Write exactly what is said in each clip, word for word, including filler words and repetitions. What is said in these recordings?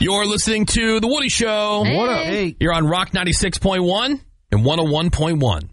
You're listening to The Woody Show. Hey. What up? Hey. You're on Rock ninety-six point one and one oh one point one.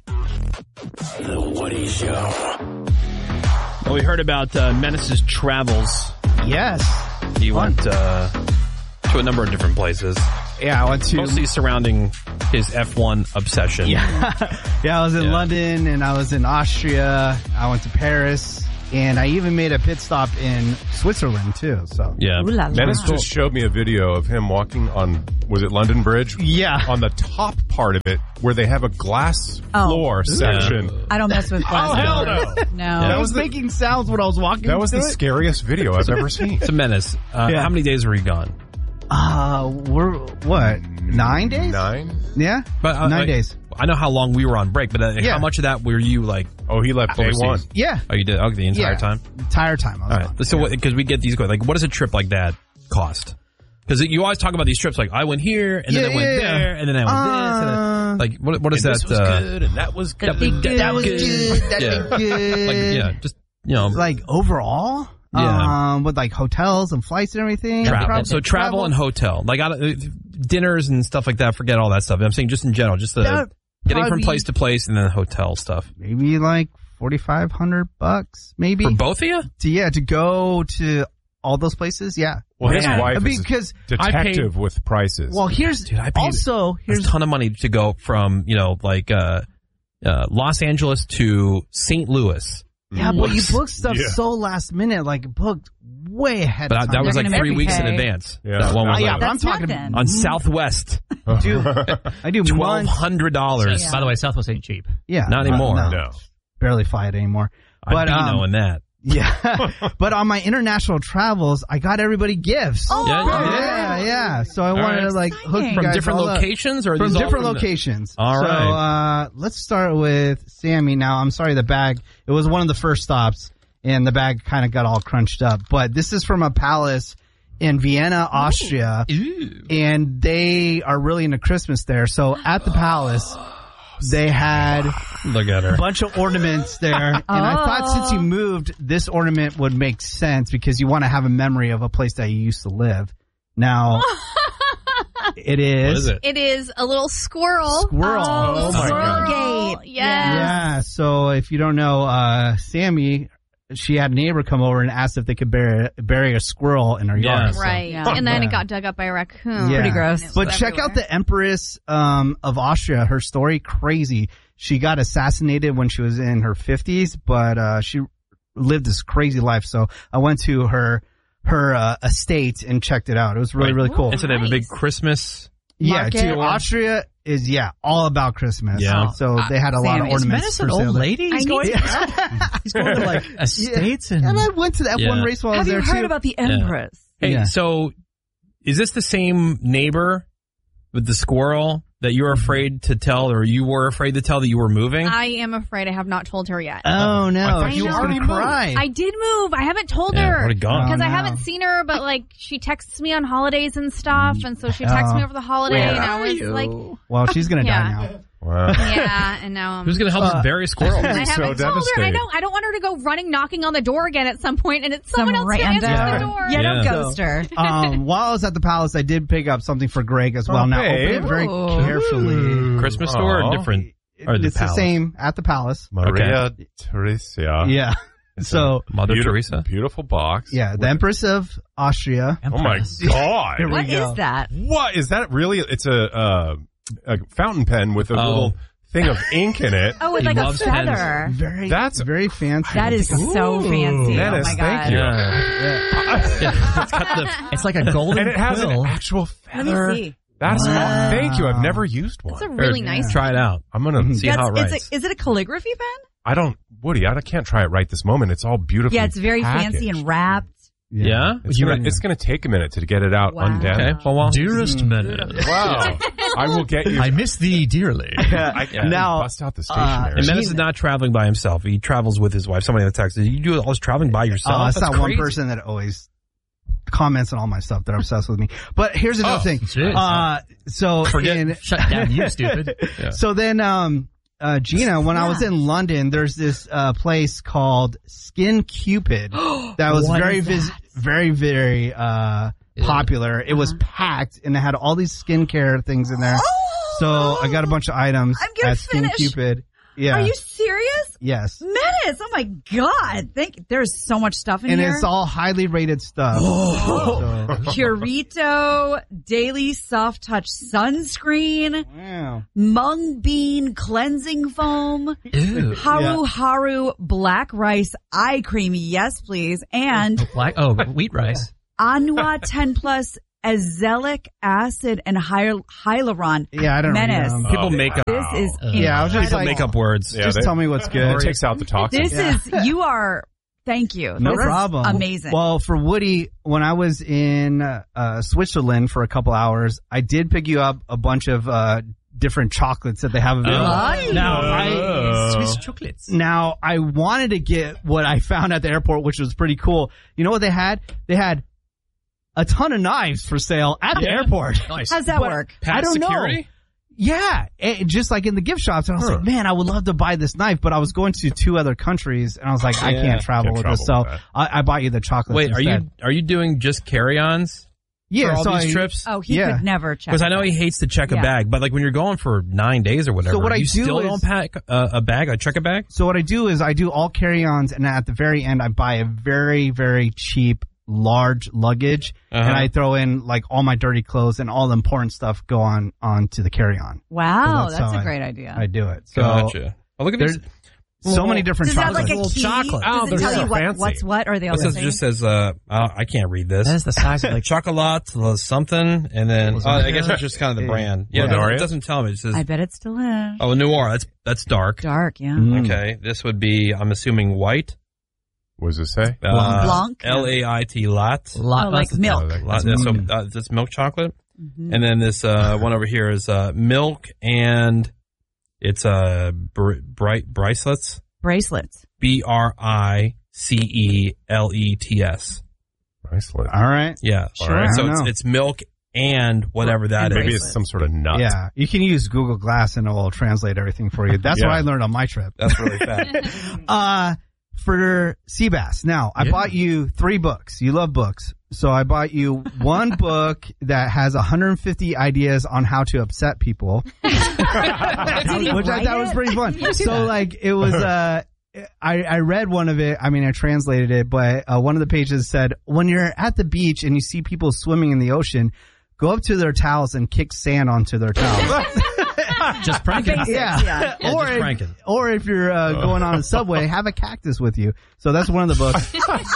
The Woody Show. Well, we heard about uh, Menace's travels. Yes. He Fun. went uh, to a number of different places. Yeah, I went to... Mostly surrounding his F one obsession. Yeah, yeah I was in yeah. London, and I was in Austria. I went to Paris. And I even made a pit stop in Switzerland, too. So yeah. Menace just showed me a video of him walking on, was it London Bridge? Yeah. On the top part of it, where they have a glass oh. floor section. Yeah. I don't mess with glass. Oh, hell no. No. Yeah. That was the, making sounds when I was walking That was the it. scariest video I've ever seen. It's a Menace. Uh, yeah. How many days were you gone? Uh, we're, what, nine days? Nine? Yeah, but, uh, nine like, days. I know how long we were on break, but uh, yeah. how much of that were you like? Oh, he left day one. Yeah. Oh, you did? Okay, the entire yeah. time? Entire time. All right. On. So, yeah. because we get these, like, what does a trip like that cost? Because you always talk about these trips, like, I went here, and yeah, then I went yeah, there, and then I went uh, this, and then, like, what, what is and that? This was uh, good, and that was good. That, was good. That was good. That yeah. was good. Like, yeah, just, you know. Like, overall? Yeah. Um, with like hotels and flights and everything. Travel. Travel. So travel, travel and hotel. Like, I, uh, dinners and stuff like that, forget all that stuff. I'm saying just in general, just the... That, Getting from place to place and then hotel stuff. Maybe like forty-five hundred bucks, maybe. For both of you? To, yeah, to go to all those places, yeah. Well, his yeah. wife I mean, is because a detective paid, with prices. Well, here's, Dude, I paid also, here's a ton of money to go from, you know, like, uh, uh, Los Angeles to Saint Louis. Yeah, but you booked stuff yeah. so last minute, like booked way ahead but of time. That was They're like three weeks pay. in advance. Yeah, that one was uh, yeah like, but I'm talking nothing. on Southwest. Dude, I do twelve hundred dollars. Yeah. By the way, Southwest ain't cheap. Yeah. Not anymore. No. no. Barely fly it anymore. I'd But, be um, knowing that. Yeah. But on my international travels, I got everybody gifts. Oh, Yeah, you did? yeah, yeah. So I All wanted right. to like hook you From guys different all up. locations or are From these all different from the- locations. All so, right. uh, let's start with Sammy now. I'm sorry, the bag, it was one of the first stops and the bag kind of got all crunched up, but this is from a palace in Vienna, Austria. Ooh. And they are really into Christmas there. So at the palace, they had Look at her. a bunch of ornaments there. And I thought since you moved, this ornament would make sense because you want to have a memory of a place that you used to live. Now, it is. What is it? It is a little squirrel. Squirrel. Oh, Oh my squirrel God. gate. Yes. Yeah. So if you don't know, uh, Sammy, she had a neighbor come over and asked if they could bury, bury a squirrel in her Yeah. yard. So- Right. Yeah. And then Yeah. it got dug up by a raccoon. Yeah. Pretty gross. And it But was check out everywhere. the Empress um, of Austria. Her story, crazy. She got assassinated when she was in her fifties, but uh, she lived this crazy life. So I went to her her uh, estate and checked it out. It was really, Right. really cool. And so they have a Nice. big Christmas. Yeah, market. to Austria is, yeah, all about Christmas. Yeah. So they had a lot of Sammy, is ornaments. Menace an for sale old there. lady? He's I going, need he's going to like estates and... And I went to the F one Yeah. race while I was Have you there heard too. about the Empress? Hey, Yeah. so is this the same neighbor with the squirrel that you were afraid to tell, or you were afraid to tell that you were moving? I am afraid I have not told her yet. Oh no, thought she you was already gonna cry. I did move. I haven't told Yeah, her. already gone. Because Oh, I no. haven't seen her, but like she texts me on holidays and stuff, and so she texts Oh. me over the holiday, Where and I was you? like, Well, she's gonna Yeah. die now. Wow. yeah, and now I'm. Who's going to help us bury a squirrel? I haven't so told her. I devastated. don't. I don't want her to go running, knocking on the door again at some point, and it's someone Some else who answers random. the door. Yeah, don't Yeah. ghost her. Um, while I was at the palace, I did pick up something for Greg as well. Oh, now, babe. open it very Ooh. carefully. Christmas store or Aw. different? Or the It's the palace? same at the palace. Maria Theresia. Yeah. So, Mother Beautiful- Teresa? Beautiful box. yeah, the Empress of Austria. Oh my God. Here we What go. is that? What is that really? It's a, uh, a fountain pen with a Oh. little thing of ink in it. Oh, with He like a loves pens. feather. Very, That's- very fancy. That is so fancy. Menace, oh my thank God. you. Yeah. It's got the, It's like a golden And it has quill. an actual Let me feather. see. That's Wow. thank you. I've never used It's a one. really Or- nice. Try it out. I'm gonna See how it That's, writes. it's a, is it a calligraphy pen? I don't, Woody. I can't try it right this moment. It's all beautiful. Yeah, it's very fancy and wrapped. Yeah? It's gonna, it's gonna take a minute to get it out Wow. undone. Okay. Well, well. Dearest Menace, Wow. I will get you. I miss thee dearly. I can Now, bust out the uh, stationery. And Menace is not traveling by himself. He travels with his wife. Somebody in the text says, you do all this traveling by yourself? Uh, it's That's not one crazy. person that always comments on all my stuff. They're obsessed with me. But here's another Oh, thing. jeez. Uh, so Forget- in, Shut down, you stupid. Yeah. so then, um, uh, Gina, when I was in London, there's this, uh, place called Skin Cupid that was What very, is vis- that? very, very, uh, popular. It was packed, and it had all these skincare things in there. Oh, so I got a bunch of items I'm gonna at finish. Skin Cupid. Yeah. Are you serious? Yes. Menace. Oh my God. Thank There's so much stuff in And here. it's all highly rated stuff. Oh. So- Purito Daily Soft Touch Sunscreen. Wow. Mung Bean Cleansing Foam. Ew. Haru Haru Black Rice Eye Cream. Yes, please. And Black, oh, wheat rice. Anua ten plus Azelaic Acid and Hy- Hyaluron. Yeah, I don't Menace. know. People Oh, make up. This is Uh, Yeah, I was just People like, make up words. Yeah, just they- tell me what's It good. takes out the toxins. This is, you are, thank you. No This is problem. amazing. Well, for Woody, when I was in uh, Switzerland for a couple hours, I did pick you up a bunch of uh, different chocolates that they have available. Oh. Now, I Oh. Swiss chocolates. now I wanted to get what I found at the airport, which was pretty cool. You know what they had? They had a ton of knives for sale at the Yeah. airport. Nice. How's that But work? I don't security? know. Yeah, it, just like in the gift shops. And I was Huh. like, man, I would love to buy this knife, but I was going to two other countries, and I was like, I Yeah. can't travel Can't with travel this, so with that. I, I bought you the chocolate. Wait, are instead. you are you doing just carry-ons Yeah, for all so these I- trips? Oh, he Yeah. could never check. Because I know he hates to check a Yeah. bag, but like when you're going for nine days or whatever, So what I you do still is- don't pack uh, a bag, a check a bag. So what I do is I do all carry-ons, and at the very end, I buy a very, very cheap, large luggage, Uh-huh. and I throw in like all my dirty clothes and all the important stuff go on onto the carry-on. Wow, So that's that's, how a I- great idea. I do it. So Gotcha. Oh, look at there's this. so many different Does it have chocolates. like a Little key? chocolate. Oh, Does it they're tell so you what, fancy. what's what? Or are they all This the is, same? just says uh, uh, I can't read this. That is the size of like Chocolat uh, something, and then uh, I guess it's just kind of the brand. Yeah, it doesn't, it doesn't tell me. It says I bet it's delish. oh Noir. That's that's dark. Dark, yeah. Mm. Okay, this would be I'm assuming white. What does it say? Uh, Blanc. L A I T lat. lot. Oh, like that's- milk. Oh, that- Lat- yeah, so uh, this milk chocolate, Mhm. and then this uh, one over here is uh, milk, and it's uh, br- bright bracelets. Bracelets. B R I C E L E T S. Bracelet. All right. Yeah, Sure. I So don't it's, know. it's milk and whatever that And is. Maybe bracelet. it's some sort of nut. Yeah, you can use Google Glass and it will translate everything for you. That's Yeah. what I learned on my trip. That's really fat. Uh, for Seabass. Now, I Yeah. bought you three books. You love books. So I bought you one book that has one hundred fifty ideas on how to upset people, Did he which I write thought was it? pretty fun. So like, it was, uh, I, I read one of it. I mean, I translated it, but uh, one of the pages said, when you're at the beach and you see people swimming in the ocean, go up to their towels and kick sand onto their towels. Just pranking. Basics, Yeah. yeah. Yeah, or just if, cranking. or if you're uh, going on a subway, have a cactus with you. So that's one of the books.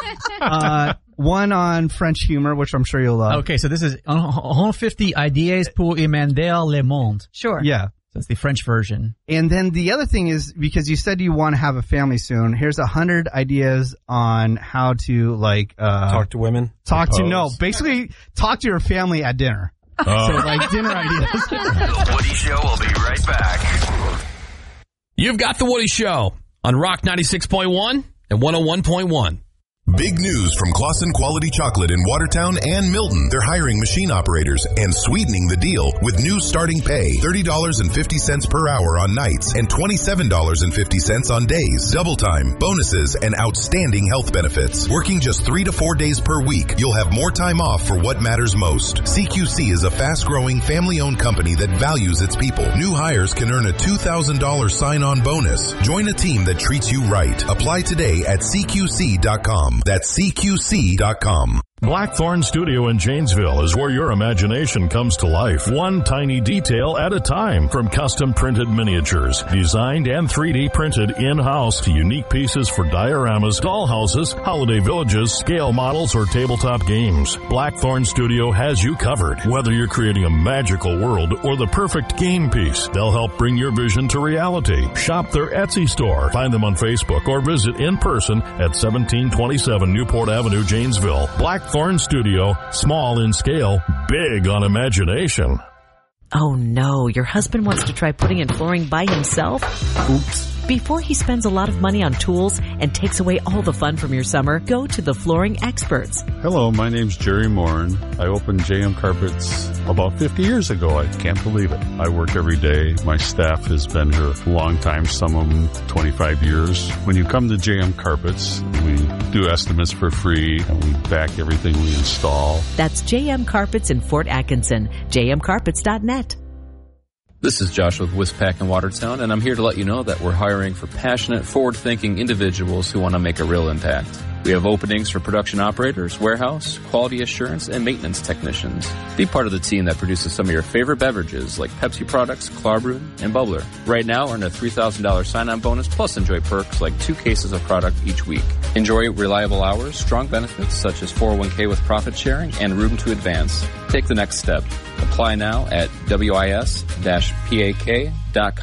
uh, one on French humor, which I'm sure you'll love. Okay, so this is one hundred fifty ideas pour émender le monde. Sure. Yeah. That's the French version. And then the other thing is, because you said you want to have a family soon, here's a hundred ideas on how to like uh Talk to women. talk to Propose. no, basically talk to your family at dinner. Oh. So like dinner ideas. The Woody Show will be right back. You've got the Woody Show on Rock ninety-six point one and one oh one point one. Big news from Clausen Quality Chocolate in Watertown and Milton. They're hiring machine operators and sweetening the deal with new starting pay, thirty dollars and fifty cents per hour on nights and twenty-seven dollars and fifty cents on days. Double time, bonuses, and outstanding health benefits. Working just three to four days per week, you'll have more time off for what matters most. C Q C is a fast-growing, family-owned company that values its people. New hires can earn a two thousand dollars sign-on bonus. Join a team that treats you right. Apply today at C Q C dot com. That's C Q C dot com. Blackthorn Studio in Janesville is where your imagination comes to life, one tiny detail at a time. From custom printed miniatures, designed and three D printed in-house, to unique pieces for dioramas, dollhouses, holiday villages, scale models, or tabletop games. Blackthorn Studio has you covered. Whether you're creating a magical world or the perfect game piece, they'll help bring your vision to reality. Shop their Etsy store. Find them on Facebook or visit in person at seventeen twenty-seven Newport Avenue, Janesville. Blackthorn Studio, small in scale, big on imagination. Oh no, your husband wants to try putting in flooring by himself? Oops. Before he spends a lot of money on tools and takes away all the fun from your summer, go to the Flooring Experts. Hello, my name's Jerry Morin. I opened J M Carpets about fifty years ago. I can't believe it. I work every day. My staff has been here a long time, some of them twenty-five years. When you come to J M Carpets, we do estimates for free, and we back everything we install. That's J M Carpets in Fort Atkinson. j m carpets dot net. This is Josh with Wispack in Watertown, and I'm here to let you know that we're hiring for passionate, forward-thinking individuals who want to make a real impact. We have openings for production operators, warehouse, quality assurance, and maintenance technicians. Be part of the team that produces some of your favorite beverages like Pepsi products, Clarbrew, and Bubbler. Right now, earn a three thousand dollars sign-on bonus plus enjoy perks like two cases of product each week. Enjoy reliable hours, strong benefits such as four oh one k with profit sharing, and room to advance. Take the next step. Apply now at wis dash pak dot com.